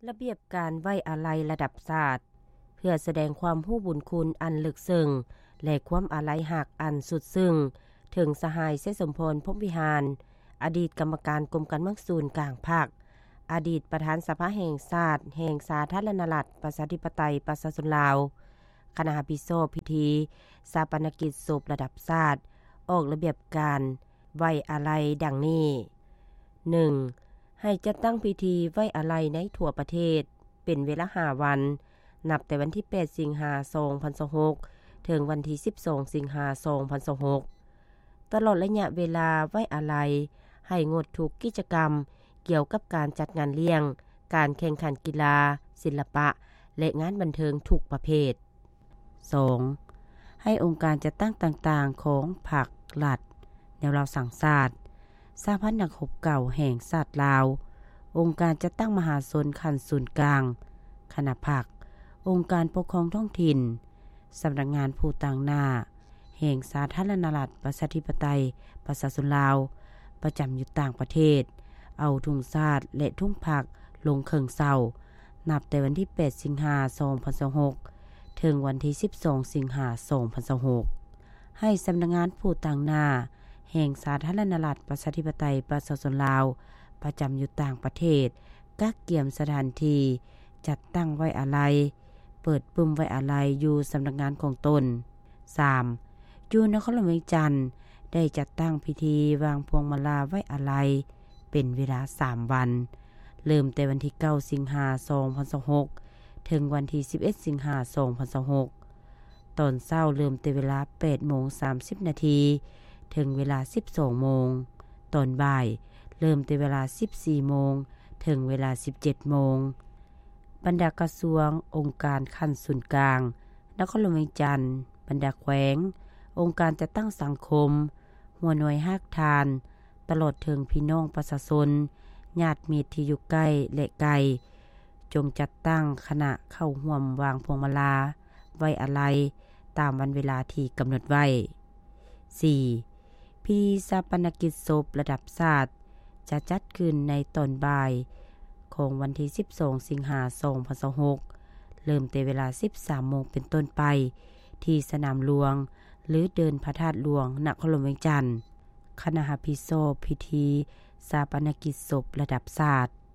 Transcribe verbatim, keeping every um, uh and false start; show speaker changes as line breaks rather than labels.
ระเบียบการไว้อาลัยระดับชาติเพื่อแสดงความรู้บุญคุณอันลึกซึ้งและความอาลัยหักอันสุดซึ้งถึงสหายเสสมพลพรหมวิหารอดีตกรรมการกรมการเมืองศูนย์กลางภาคอดีตประธานสภาแห่งชาติแห่งสาธารณรัฐประชาธิปไตยประชาชนลาวคณะพิโซพิธีชาปนกิจศพระดับชาติออกระเบียบการไว้อาลัยดังนี้ หนึ่ง. ให้จัดตั้งพิธีไว้อาลัยในทั่วประเทศเป็นเวลาห้าวันนับแต่วันที่แปดสิงหาคมสองพันยี่สิบหกถึงวันที่สิบสองสิงหาคมสองพันยี่สิบหกตลอดระยะเวลาไว้อาลัยให้งดทุกกิจกรรมเกี่ยวกับการจัดงานเลี้ยงการแข่งขันกีฬาศิลปะและงานบันเทิงทุกประเภท สอง. ให้องค์การจัดตั้งต่างๆของภาครัฐแนวเราสั่งศาสตร์สหพันธ์นักรบเก่าแห่งชาติลาวองค์การจัดตั้งมหาชนขั้นศูนย์กลางคณะภาคองค์การปกครองท้องถิ่นสำนักงานผู้ต่างหน้าแห่งสาธารณรัฐประชาธิปไตยประชาชนลาวประจำอยู่ต่างประเทศเอาทุ่งชาติและทุ่งผักลงเครื่องเศร้านับแต่วันที่แปดสิงหาคมสองพันยี่สิบหกถึงวันที่สิบสองสิงหาคมสองพันยี่สิบหกให้สำนักงานผู้ต่างหน้าแห่งสาธารณรัฐประชาธิปไตยประชาชนลาวประจำอยู่ต่างประเทศกักเกี่ยมสถานที่จัดตั้งไว้อาลัยเปิดปุ่มไว้อาลัยอยู่สำนักงานของตน สาม. อยู่นครหลวงเวียงจันทน์ได้จัดตั้งพิธีวางพวงมาลาไว้อาลัยเป็นเวลาสามวันเริ่มแต่วันที่เก้าสิงหาคมสองพันยี่สิบหกถึงวันที่สิบเอ็ดสิงหาคมสองพันยี่สิบหกตอนเช้าเริ่มแต่เวลา แปดโมงสามสิบนาทีถึงเวลา สิบสองโมงตอนบ่ายเริ่มแต่เวลา สิบสี่โมงถึงเวลา สิบเจ็ดโมงบรรดากระทรวงองค์การขั้นศูนย์กลางนครหลวงเวียงจันทน์บรรดาแขวงองค์การจัดตั้งสังคมหัวหน่วยฮักทานตลอดถึงพี่น้องประชาชนญาติมิตรที่อยู่ใกล้และไกลจงจัดตั้งคณะเข้าร่วมวางพวงมาลาไว้อาลัยตามวันเวลาที่กำหนดไว้ สี่. พิธีชาปนกิจศพระดับชาติจะจัดขึ้นในตอนบ่ายของวันที่สิบสองสิงหาคมสองพันยี่สิบหกเริ่มแต่เวลา สิบสามโมงเป็นต้นไปที่สนามหลวงหรือเดินพระธาตุหลวงนครหลวงเวียงจันทน์คณะพิโซพิธีชาปนกิจศพระดับชาติ